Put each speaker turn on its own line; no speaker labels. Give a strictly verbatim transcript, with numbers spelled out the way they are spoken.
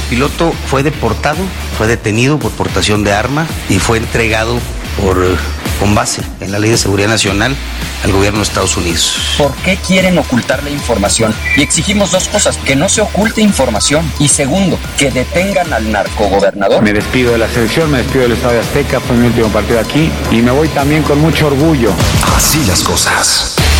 piloto fue deportado, fue detenido por portación de arma y fue entregado por, con base en la Ley de Seguridad Nacional al gobierno de Estados Unidos.
¿Por qué quieren ocultar la información? Y exigimos dos cosas: que no se oculte información y segundo, que detengan al narcogobernador.
Me despido de la selección, me despido del Estadio Azteca, fue mi último partido aquí y me voy también con mucho orgullo.
Así las cosas.